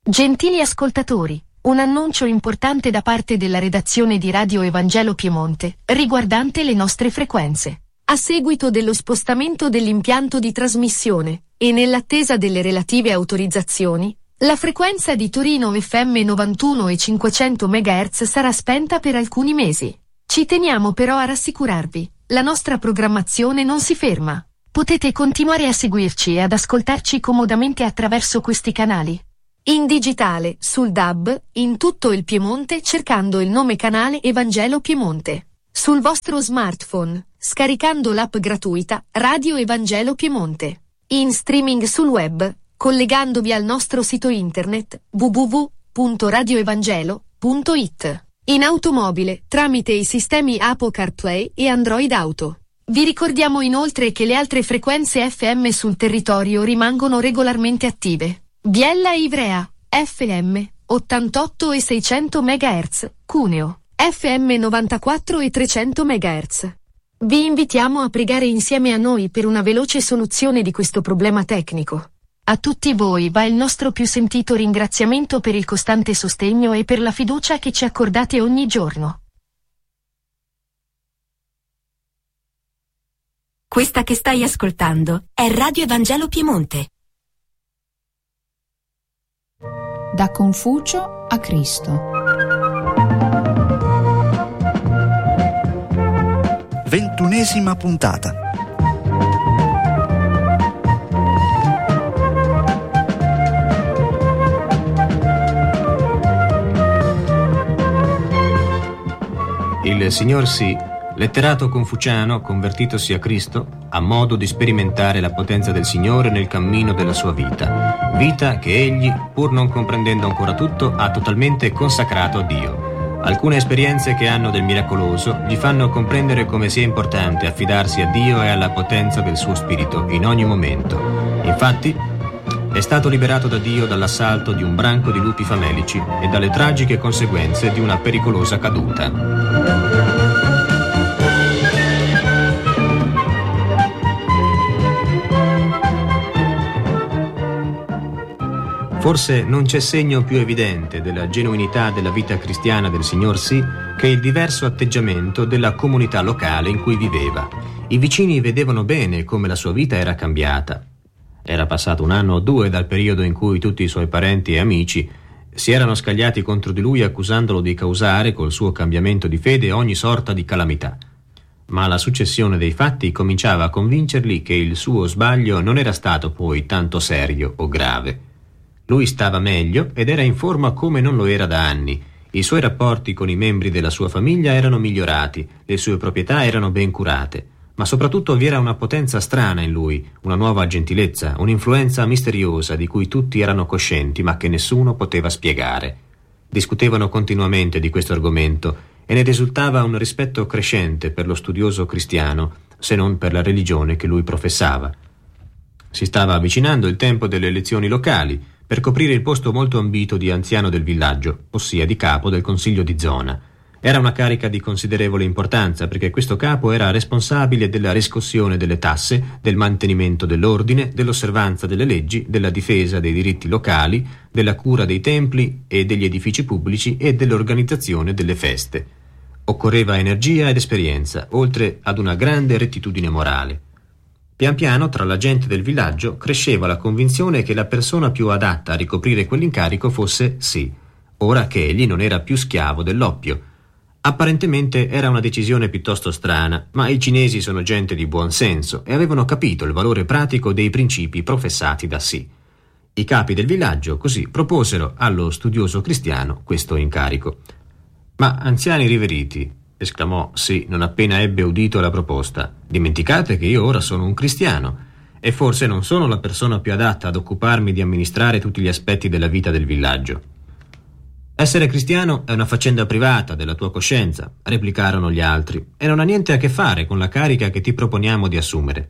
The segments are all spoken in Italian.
Gentili ascoltatori, un annuncio importante da parte della redazione di Radio Evangelo Piemonte, riguardante le nostre frequenze. A seguito dello spostamento dell'impianto di trasmissione, e nell'attesa delle relative autorizzazioni, la frequenza di Torino FM 91 e 500 MHz sarà spenta per alcuni mesi. Ci teniamo però a rassicurarvi, la nostra programmazione non si ferma. Potete continuare a seguirci e ad ascoltarci comodamente attraverso questi canali. In digitale, sul DAB, in tutto il Piemonte cercando il nome canale Evangelo Piemonte. Sul vostro smartphone, scaricando l'app gratuita Radio Evangelo Piemonte. In streaming sul web, collegandovi al nostro sito internet www.radioevangelo.it. In automobile, tramite i sistemi Apple CarPlay e Android Auto. Vi ricordiamo inoltre che le altre frequenze FM sul territorio rimangono regolarmente attive. Biella e Ivrea, FM, 88 e 600 MHz, Cuneo, FM 94 e 300 MHz. Vi invitiamo a pregare insieme a noi per una veloce soluzione di questo problema tecnico. A tutti voi va il nostro più sentito ringraziamento per il costante sostegno e per la fiducia che ci accordate ogni giorno. Questa che stai ascoltando è Radio Evangelo Piemonte. Da Confucio a Cristo. 21ª puntata. Il signor Sì, letterato confuciano convertitosi a Cristo, ha modo di sperimentare la potenza del Signore nel cammino della sua vita che egli, pur non comprendendo ancora tutto, ha totalmente consacrato a Dio. Alcune esperienze che hanno del miracoloso gli fanno comprendere come sia importante affidarsi a Dio e alla potenza del suo spirito in ogni momento. Infatti, è stato liberato da Dio dall'assalto di un branco di lupi famelici e dalle tragiche conseguenze di una pericolosa caduta. Forse non c'è segno più evidente della genuinità della vita cristiana del signor Sì che il diverso atteggiamento della comunità locale in cui viveva. I vicini vedevano bene come la sua vita era cambiata. Era passato 1 anno o 2 dal periodo in cui tutti i suoi parenti e amici si erano scagliati contro di lui accusandolo di causare col suo cambiamento di fede ogni sorta di calamità. Ma la successione dei fatti cominciava a convincerli che il suo sbaglio non era stato poi tanto serio o grave. Lui stava meglio ed era in forma come non lo era da anni. I suoi rapporti con i membri della sua famiglia erano migliorati, le sue proprietà erano ben curate, ma soprattutto vi era una potenza strana in lui, una nuova gentilezza, un'influenza misteriosa di cui tutti erano coscienti ma che nessuno poteva spiegare. Discutevano continuamente di questo argomento e ne risultava un rispetto crescente per lo studioso cristiano, se non per la religione che lui professava. Si stava avvicinando il tempo delle elezioni locali, per coprire il posto molto ambito di anziano del villaggio, ossia di capo del consiglio di zona. Era una carica di considerevole importanza perché questo capo era responsabile della riscossione delle tasse, del mantenimento dell'ordine, dell'osservanza delle leggi, della difesa dei diritti locali, della cura dei templi e degli edifici pubblici e dell'organizzazione delle feste. Occorreva energia ed esperienza, oltre ad una grande rettitudine morale. Pian piano, tra la gente del villaggio, cresceva la convinzione che la persona più adatta a ricoprire quell'incarico fosse Sì, ora che egli non era più schiavo dell'oppio. Apparentemente era una decisione piuttosto strana, ma i cinesi sono gente di buon senso e avevano capito il valore pratico dei principi professati da Sì. I capi del villaggio, così, proposero allo studioso cristiano questo incarico. «Ma, anziani riveriti», esclamò Sì non appena ebbe udito la proposta, «dimenticate che io ora sono un cristiano e forse non sono la persona più adatta ad occuparmi di amministrare tutti gli aspetti della vita del villaggio». «Essere cristiano è una faccenda privata della tua coscienza», replicarono gli altri, «e non ha niente a che fare con la carica che ti proponiamo di assumere».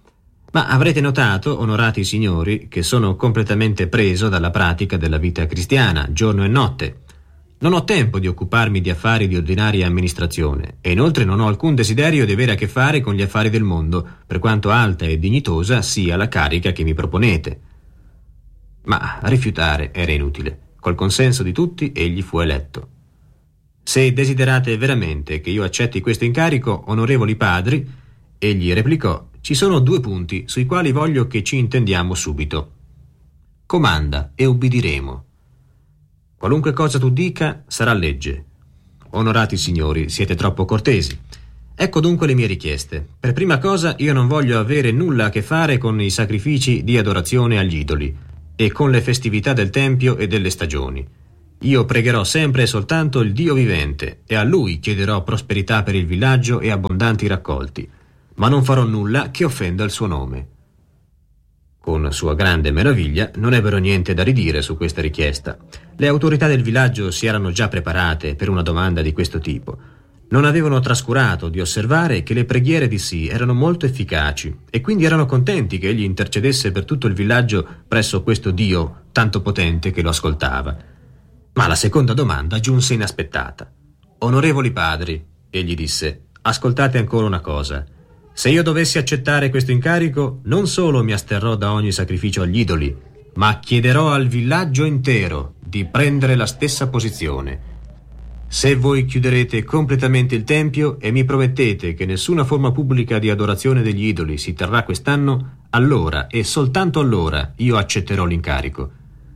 «Ma avrete notato, onorati signori, che sono completamente preso dalla pratica della vita cristiana, giorno e notte. Non ho tempo di occuparmi di affari di ordinaria amministrazione e inoltre non ho alcun desiderio di avere a che fare con gli affari del mondo, per quanto alta e dignitosa sia la carica che mi proponete». Ma a rifiutare era inutile. Col consenso di tutti egli fu eletto. Se desiderate veramente che io accetti questo incarico, onorevoli padri, egli replicò, ci sono 2 punti sui quali voglio che ci intendiamo subito. Comanda e ubbidiremo. Qualunque cosa tu dica sarà legge. Onorati signori, siete troppo cortesi. Ecco dunque le mie richieste. Per prima cosa, io non voglio avere nulla a che fare con i sacrifici di adorazione agli idoli e con le festività del tempio e delle stagioni. Io pregherò sempre e soltanto il Dio vivente e a Lui chiederò prosperità per il villaggio e abbondanti raccolti, ma non farò nulla che offenda il suo nome. Con sua grande meraviglia non ebbero niente da ridire su questa richiesta. Le autorità del villaggio si erano già preparate per una domanda di questo tipo. Non avevano trascurato di osservare che le preghiere di sì erano molto efficaci e quindi erano contenti che egli intercedesse per tutto il villaggio presso questo Dio tanto potente che lo ascoltava. Ma la seconda domanda giunse inaspettata. Onorevoli padri, egli disse, ascoltate ancora una cosa. Se io dovessi accettare questo incarico, non solo mi asterrò da ogni sacrificio agli idoli, ma chiederò al villaggio intero di prendere la stessa posizione. Se voi chiuderete completamente il tempio e mi promettete che nessuna forma pubblica di adorazione degli idoli si terrà quest'anno, allora e soltanto allora io accetterò l'incarico.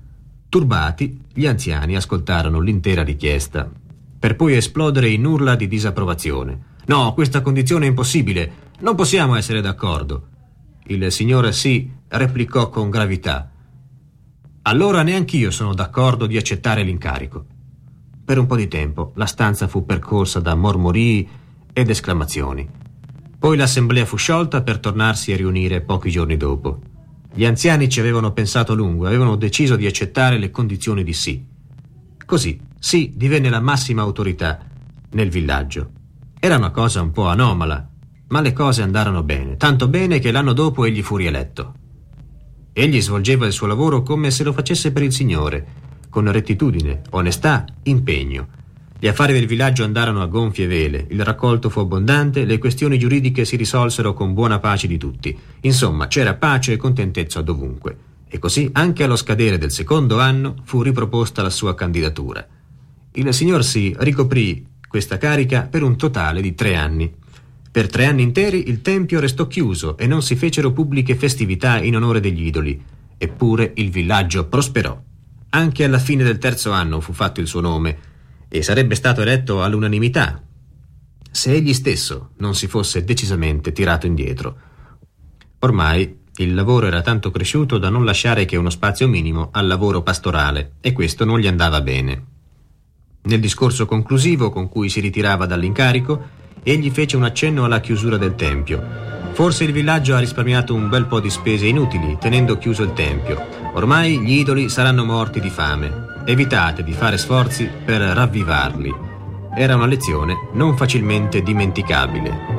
Turbati, gli anziani ascoltarono l'intera richiesta, per poi esplodere in urla di disapprovazione. No, questa condizione è impossibile. Non possiamo essere d'accordo. Il signor sì replicò con gravità. Allora neanch'io sono d'accordo di accettare l'incarico. Per un po' di tempo la stanza fu percorsa da mormorii ed esclamazioni. Poi l'assemblea fu sciolta per tornarsi a riunire pochi giorni dopo. Gli anziani ci avevano pensato a lungo e avevano deciso di accettare le condizioni di sì. Così sì divenne la massima autorità nel villaggio. Era una cosa un po' anomala, ma le cose andarono bene, tanto bene che l'anno dopo egli fu rieletto. Egli svolgeva il suo lavoro come se lo facesse per il Signore, con rettitudine, onestà, impegno. Gli affari del villaggio andarono a gonfie vele, il raccolto fu abbondante, le questioni giuridiche si risolsero con buona pace di tutti. Insomma, c'era pace e contentezza dovunque. E così, anche allo scadere del secondo anno, fu riproposta la sua candidatura. Il signor sì ricoprì questa carica per un totale di 3 anni. Per 3 anni interi il tempio restò chiuso e non si fecero pubbliche festività in onore degli idoli. Eppure il villaggio prosperò. Anche alla fine del 3° anno fu fatto il suo nome e sarebbe stato eletto all'unanimità se egli stesso non si fosse decisamente tirato indietro. Ormai il lavoro era tanto cresciuto da non lasciare che uno spazio minimo al lavoro pastorale e questo non gli andava bene. Nel discorso conclusivo con cui si ritirava dall'incarico, egli fece un accenno alla chiusura del tempio. Forse il villaggio ha risparmiato un bel po' di spese inutili tenendo chiuso il tempio. Ormai gli idoli saranno morti di fame. Evitate di fare sforzi per ravvivarli. Era una lezione non facilmente dimenticabile.